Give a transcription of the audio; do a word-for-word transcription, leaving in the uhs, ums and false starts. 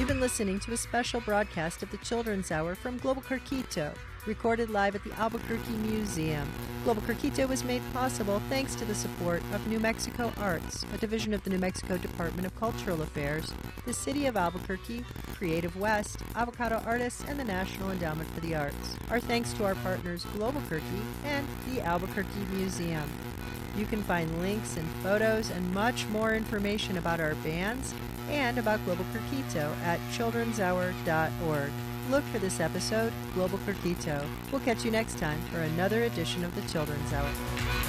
You've been listening to a special broadcast of the Children's Hour from Global Quirquito, recorded live at the Albuquerque Museum. Global Quirquito was made possible thanks to the support of New Mexico Arts, a division of the New Mexico Department of Cultural Affairs, the City of Albuquerque, Creative West, Avocado Artists, and the National Endowment for the Arts. Our thanks to our partners Global Quirky and the Albuquerque Museum. You can find links and photos and much more information about our bands and about Global Quirquito at children's hour dot org. Look for this episode, Global Quirquito. We'll catch you next time for another edition of the Children's Hour.